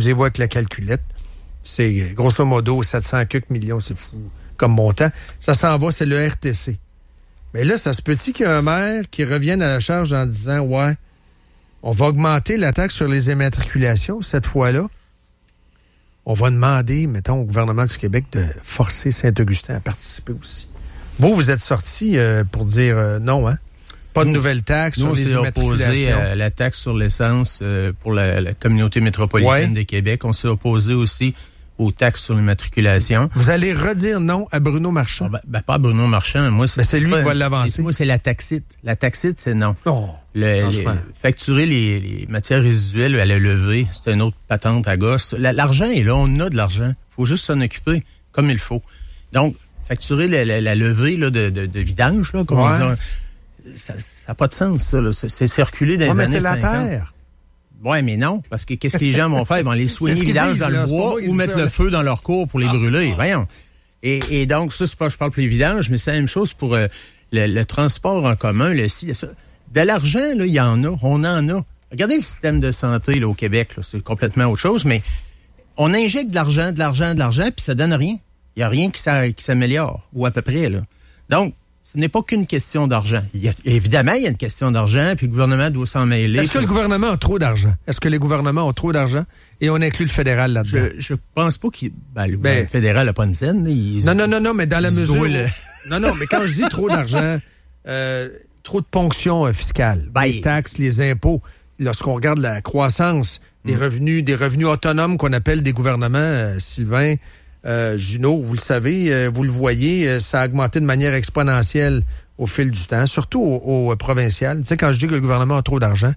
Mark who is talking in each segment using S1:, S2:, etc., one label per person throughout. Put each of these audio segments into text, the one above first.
S1: les vois avec la calculette. C'est grosso modo 700 quelques millions, c'est fou comme montant. Ça s'en va, c'est le RTC. Mais là, ça se peut-il qu'il y ait un maire qui revienne à la charge en disant « Ouais, on va augmenter la taxe sur les immatriculations cette fois-là. On va demander, mettons, au gouvernement du Québec de forcer Saint-Augustin à participer aussi. » Vous êtes sorti pour dire non, hein? Pas de nouvelle taxe sur les immatriculations. On s'est opposé
S2: à la taxe sur l'essence pour la communauté métropolitaine de Québec. On s'est opposé aussi aux taxes sur l'immatriculation.
S1: Vous allez redire non à Bruno Marchand?
S2: Pas à Bruno Marchand. Moi,
S1: c'est lui qui va l'avancer.
S2: Moi, c'est la taxite. La taxite, c'est non.
S1: Non.
S2: Facturer les matières résiduelles à la levée, c'est une autre patente à gosse. L'argent est là, on a de l'argent. Il faut juste s'en occuper comme il faut. Donc, facturer la levée là, de vidange, là, comme on dit, ça n'a pas de sens, ça. Là. C'est circulé dans les années 50.
S1: Mais c'est la terre.
S2: Oui, mais non, parce que qu'est-ce que les gens vont faire? Ils vont les soigner vidange dans le bois ou mettre le feu dans leur cour pour les brûler. Voyons. Et donc, ça, c'est pas, je parle pour les vidanges, mais c'est la même chose pour le transport en commun, le ci, le ça. De l'argent, là, il y en a. On en a. Regardez le système de santé là, au Québec. Là, c'est complètement autre chose, mais on injecte de l'argent, puis ça donne rien. Il n'y a rien qui s'améliore, ou à peu près. Là. Donc, ce n'est pas qu'une question d'argent. Évidemment, il y a une question d'argent, puis le gouvernement doit s'en mêler.
S1: Est-ce que le gouvernement a trop d'argent? Est-ce que les gouvernements ont trop d'argent? Et on inclut le fédéral là-dedans.
S2: Je pense pas qu'il... le fédéral n'a pas une scène.
S1: Non, mais dans la mesure... Non, mais quand je dis trop d'argent, trop de ponctions fiscales, les taxes, les impôts, lorsqu'on regarde la croissance des revenus autonomes qu'on appelle des gouvernements, Sylvain... Junot, vous le savez, vous le voyez, ça a augmenté de manière exponentielle au fil du temps, surtout au provincial. Tu sais, quand je dis que le gouvernement a trop d'argent,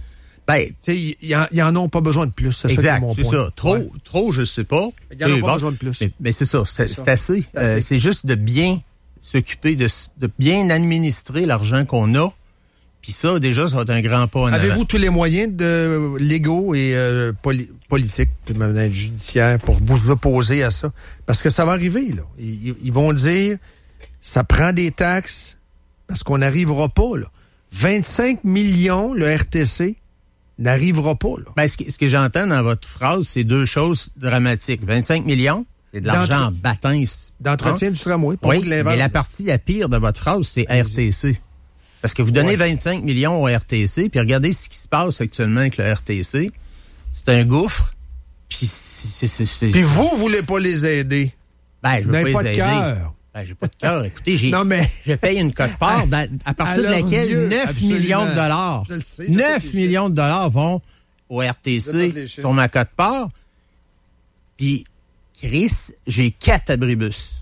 S1: ils en ont pas besoin de plus. C'est
S2: exact,
S1: ça qui est mon point.
S2: C'est ça. Trop, je sais pas.
S1: Ils n'en ont pas besoin de plus.
S2: Mais c'est ça, c'est assez. C'est juste de bien s'occuper, de bien administrer l'argent qu'on a. Puis ça, déjà, ça va être un grand pas en avant.
S1: Avez-vous tous les moyens légaux et politiques, même judiciaires, pour vous opposer à ça? Parce que ça va arriver, là. Ils vont dire, ça prend des taxes, parce qu'on n'arrivera pas, là. 25 millions, le RTC, n'arrivera pas, là.
S2: Ce que j'entends dans votre phrase, c'est deux choses dramatiques. 25 millions, c'est de l'argent en bâtins.
S1: D'entretien du tramway.
S2: Oui, mais la partie la pire de votre phrase, c'est RTC. Parce que vous donnez 25 millions au RTC, puis regardez ce qui se passe actuellement avec le RTC. C'est un gouffre. Puis
S1: Puis vous voulez pas les aider.
S2: Je veux pas les aider.
S1: De cœur.
S2: J'ai pas de cœur. Écoutez, je paye une cote-part à partir de laquelle 9 millions de dollars. 9 millions de dollars vont au RTC sur ma cote-part. Puis, Chris, j'ai 4 abribus.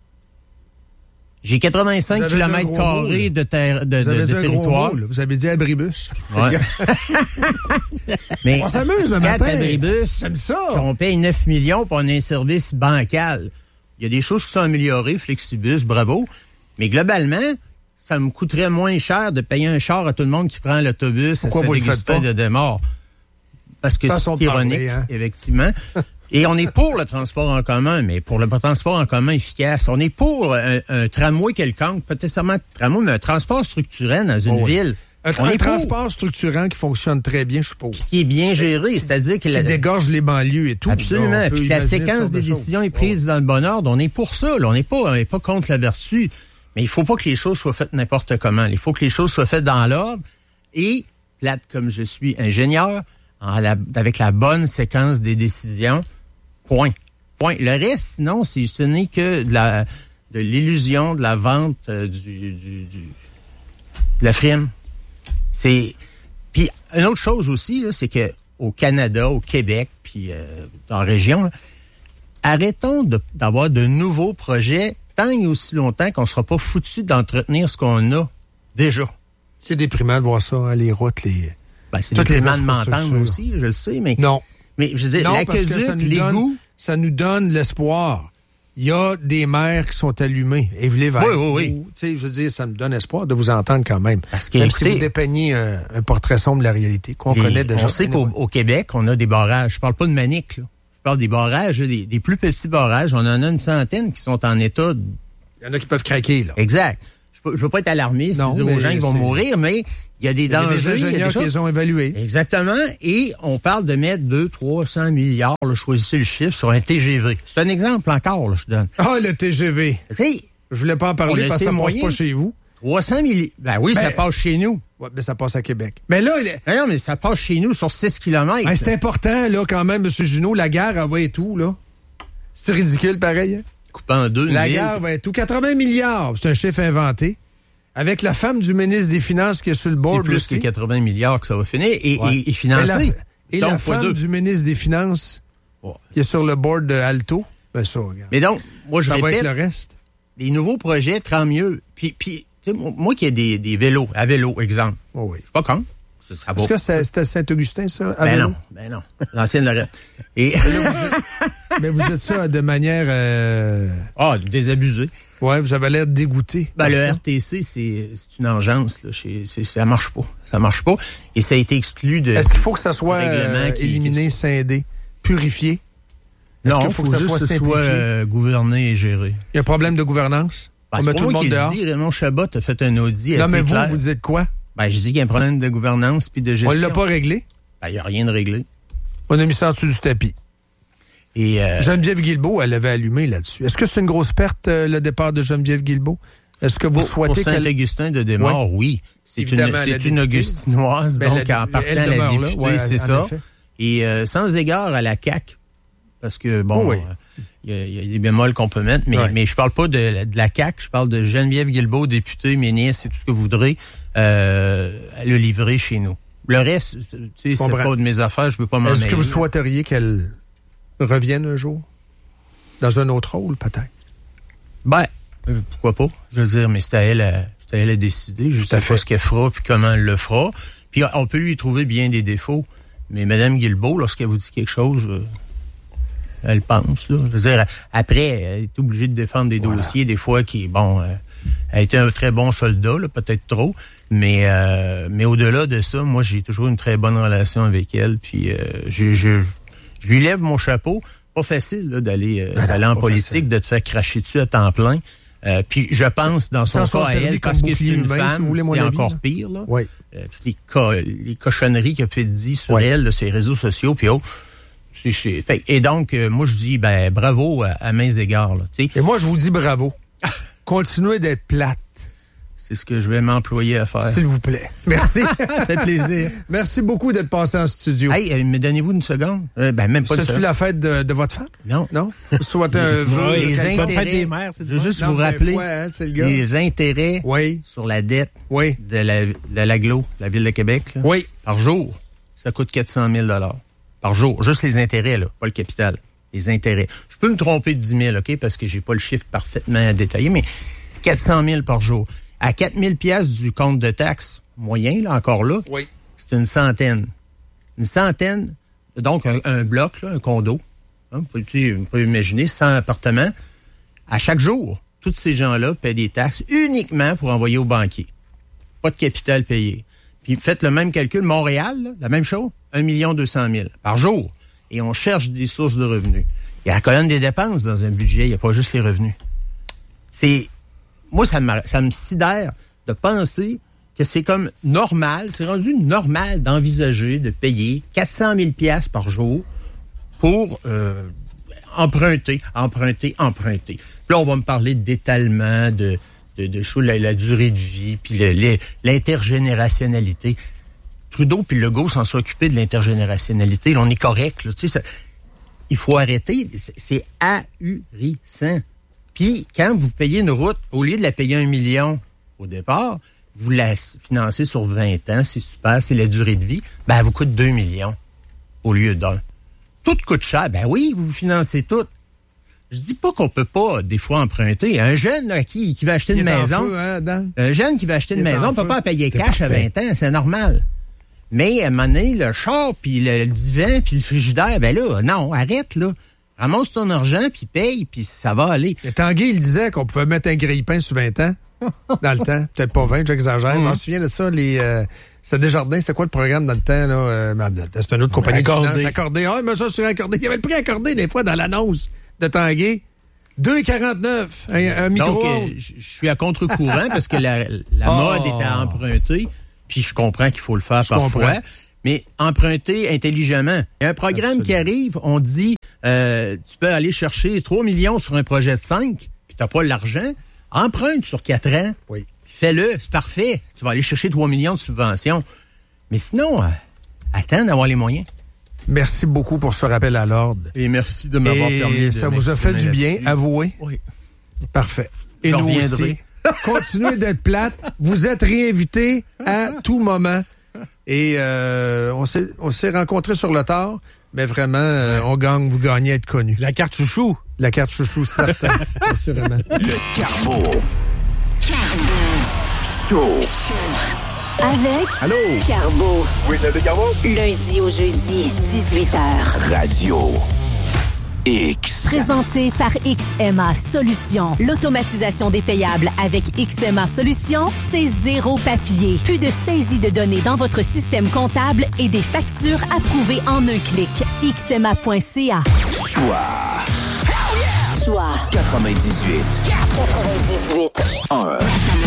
S2: J'ai 85 km² de territoire.
S1: Vous avez dit abribus.
S2: Ouais. Mais
S1: on s'amuse un
S2: 4
S1: matin.
S2: abribus, on paye 9 millions pour un service bancal. Il y a des choses qui sont améliorées, Flexibus, bravo. Mais globalement, ça me coûterait moins cher de payer un char à tout le monde qui prend l'autobus à Saint-Augustin de Desmaures. Parce que c'est ironique, effectivement. Et on est pour le transport en commun, mais pour le transport en commun efficace. On est pour un tramway quelconque, peut-être seulement un tramway, mais un transport structurant dans une ville.
S1: Un transport structurant qui fonctionne très bien, je suppose.
S2: Qui est bien géré, c'est-à-dire
S1: qui dégorge les banlieues et tout.
S2: Absolument. Puis la séquence des décisions est prise dans le bon ordre. On est pour ça. Là. On n'est pas contre la vertu. Mais il faut pas que les choses soient faites n'importe comment. Il faut que les choses soient faites dans l'ordre. Et, plate comme je suis ingénieur, avec la bonne séquence des décisions, point. Le reste, sinon, ce n'est que de l'illusion de la vente de la frime. Puis une autre chose aussi, là, c'est que au Canada, au Québec, puis dans la région, là, arrêtons d'avoir de nouveaux projets tant et aussi longtemps qu'on ne sera pas foutu d'entretenir ce qu'on a déjà.
S1: C'est déprimant de voir ça, hein, les routes,
S2: c'est déprimant de m'entendre aussi, je le sais, mais...
S1: Non.
S2: Mais je veux dire, l'aqueduc, l'égout...
S1: Ça nous donne l'espoir. Il y a des maires qui sont allumés. Yves
S2: Oui.
S1: Tu sais, je veux dire, ça nous donne espoir de vous entendre quand même.
S2: Parce que,
S1: même si vous dépeignez un portrait sombre de la réalité qu'on connaît déjà.
S2: On sait qu'au Québec, on a des barrages. Je parle pas de Manic, là. Je parle des barrages, des plus petits barrages. On en a une centaine qui sont en état...
S1: Il y en a qui peuvent craquer, là.
S2: Exact. je veux pas être alarmiste, dire aux gens qu'ils vont mourir, mais il y a des dangers.
S1: Il y a des ingénieurs qui les ont évalués.
S2: Exactement. Et on parle de mettre 200-300 milliards, là, choisissez le chiffre, sur un TGV. C'est un exemple encore, là, je donne.
S1: Ah, le TGV.
S2: Tu sais,
S1: je voulais pas en parler parce que ça passe pas chez vous.
S2: 300 milliards. Ben oui, ça passe chez nous.
S1: Oui, mais ça passe à Québec. Mais là,
S2: non, mais ça passe chez nous sur 6 km.
S1: Ben, c'est important, là, quand même, M. Junot. La gare, elle va être où, là? C'est ridicule, pareil. Hein?
S2: Coupé en deux.
S1: La gare va être où? 80 milliards. C'est un chiffre inventé. Avec la femme du ministre des Finances qui est sur le board.
S2: C'est plus que 80 milliards que ça va finir et financé.
S1: Et la femme du ministre des Finances qui est sur le board de Alto. Ben ça, regarde.
S2: Mais donc, moi, je répète.
S1: Ça va être le reste.
S2: Les nouveaux projets, tant mieux. Puis moi qui ai des vélos, à vélo, exemple.
S1: Oh oui.
S2: Je suis pas con. Ça va.
S1: Est-ce que c'était Saint-Augustin, ça?
S2: Ben non. L'ancienne Lorette. Et...
S1: Mais vous êtes ça de manière...
S2: désabusé.
S1: Ouais, vous avez l'air dégoûté.
S2: Ben, le RTC, c'est une engeance. Là. Ça marche pas. Ça marche pas. Et ça a été exclu de...
S1: Est-ce qu'il faut que ça soit éliminé, scindé, purifié?
S2: Non, il faut que ça soit gouverné et géré.
S1: Il y a un problème de gouvernance?
S2: Ben, c'est tout le monde dehors. Raymond Chabot a fait un audit
S1: assez clair. Non, mais vous dites quoi?
S2: Ben, je dis qu'il y a un problème de gouvernance puis de gestion.
S1: On l'a pas réglé?
S2: Ben, il n'y a rien de réglé.
S1: On a mis ça en dessous du tapis. Et Geneviève Guilbeault, elle avait allumé là-dessus. Est-ce que c'est une grosse perte, le départ de Geneviève Guilbeault? Est-ce que vous souhaitez
S2: qu'elle... Pour Saint-Augustin de Desmaures, oui. C'est une Augustinoise, donc en partant à la députée, c'est ça. Et sans égard à la CAQ, parce que, bon, il y a des bémols qu'on peut mettre, mais je parle pas de la CAQ, je parle de Geneviève Guilbeault, députée, ministre, et tout ce que vous voudrez, le livrer chez nous. Le reste, tu sais, c'est pas de mes affaires, je peux pas m'en mêler.
S1: Est-ce que vous souhaiteriez qu'elle revienne un jour? Dans un autre rôle, peut-être?
S2: Ben, pourquoi pas? Je veux dire, mais c'est à elle à décider. Je sais pas ce qu'elle fera puis comment elle le fera. Puis on peut lui trouver bien des défauts. Mais Mme Guilbeault, lorsqu'elle vous dit quelque chose, elle pense, là. Je veux dire, après, elle est obligée de défendre des dossiers, des fois, elle a été un très bon soldat, là, peut-être trop. Mais au-delà de ça, moi, j'ai toujours une très bonne relation avec elle. Puis je lui lève mon chapeau. Pas facile là, d'aller en politique, facile. De te faire cracher dessus à temps plein. Puis je pense dans son cas à elle, parce que c'est une femme, c'est encore pire. Là.
S1: Oui.
S2: Toutes les cochonneries qu'elle a dit sur elle, là, sur les réseaux sociaux, puis et donc, moi, je dis bravo à mains égards. Là, et
S1: moi, je vous dis bravo. Continuez d'être plate.
S2: C'est ce que je vais m'employer à faire.
S1: S'il vous plaît. Merci.
S2: Ça fait plaisir.
S1: Merci beaucoup d'être passé en studio.
S2: Hey, mais donnez-vous une seconde. Même pas une seconde.
S1: C'est-tu la fête de votre femme?
S2: Non.
S1: Non? Soit un vœu.
S2: Les intérêts des mères, je veux juste vous rappeler les intérêts sur la dette de l'Aglo, la Ville de Québec, là, par jour, ça coûte 400 000 $ par jour. Juste les intérêts, là, pas le capital. Les intérêts. Je peux me tromper de 10 000, OK, parce que j'ai pas le chiffre parfaitement détaillé, mais 400 000 par jour. À 4 000 $ du compte de taxes moyen, là, encore là, c'est une centaine. Une centaine, donc un bloc, là, un condo. Hein, on peut imaginer 100 appartements. À chaque jour, tous ces gens-là paient des taxes uniquement pour envoyer au banquier. Pas de capital payé. Puis faites le même calcul. Montréal, là, la même chose, 1 200 000 par jour. Et on cherche des sources de revenus. Il y a la colonne des dépenses dans un budget, il n'y a pas juste les revenus. Moi, ça me sidère de penser que c'est comme normal, c'est rendu normal d'envisager de payer 400 000 $ par jour pour emprunter. Puis là, on va me parler d'étalement, de la durée de vie, puis l'intergénérationnalité. Trudeau puis Legault s'en sont occupés de l'intergénérationnalité. Là, on est correct. Là, il faut arrêter. C'est ahurissant. Puis, quand vous payez une route, au lieu de la payer 1 million au départ, vous la financez sur 20 ans, c'est super, c'est la durée de vie, elle vous coûte 2 millions au lieu d'1. Tout coûte cher. Oui, vous financez tout. Je dis pas qu'on peut pas, des fois, emprunter. Un jeune là, qui va acheter une maison, un jeune qui va acheter une maison ne peut pas payer cash à 20 ans, c'est normal. Mais à un moment donné, le char, puis le divan, puis le frigidaire, là, non, arrête, là. Ramasse ton argent, puis paye, puis ça va aller.
S1: Et Tanguy, il disait qu'on pouvait mettre un grille-pain sur 20 ans, dans le temps. Peut-être pas 20, j'exagère. Je m'en souviens de ça. C'était Desjardins, c'était quoi le programme dans le temps? Là? C'était une autre compagnie de finance. Accordé. Ah, mais ça, c'est accordé. Il y avait le prix accordé, des fois, dans l'annonce de Tanguy. 2,49, un micro-ondes.
S2: Donc, je suis à contre-courant parce que la mode est à emprunter, puis je comprends qu'il faut le faire parfois, mais emprunter intelligemment. Il y a un programme qui arrive, on dit, tu peux aller chercher 3 millions sur un projet de 5, puis t'as pas l'argent, emprunte sur 4 ans,
S1: oui.
S2: Fais-le, c'est parfait. Tu vas aller chercher 3 millions de subventions. Mais sinon, attends d'avoir les moyens.
S1: Merci beaucoup pour ce rappel à l'ordre.
S2: Et merci de m'avoir permis de
S1: ça vous a fait du bien, avouez?
S2: Oui.
S1: Parfait. Et nous aussi. Continuez d'être plate. Vous êtes réinvités à tout moment. Et on s'est rencontrés sur le tard, mais vraiment, vous gagnez à être connus.
S2: La carte chouchou.
S1: La carte chouchou, certain. Assurément.
S3: Le Carbo. Show.
S4: Avec
S3: Allô?
S4: Carbo.
S3: Oui, c'est Carbo.
S4: Lundi au jeudi, 18h.
S3: Radio X.
S4: Présenté par XMA Solutions. L'automatisation des payables avec XMA Solutions, c'est zéro papier. Plus de saisie de données dans votre système comptable et des factures approuvées en un clic. XMA.ca. Choix
S3: 98. 1.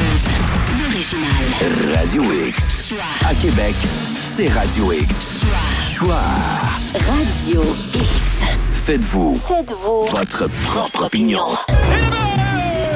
S3: Radio X. À Québec, c'est Radio X. Choix.
S4: Radio X.
S3: Faites-vous votre propre opinion.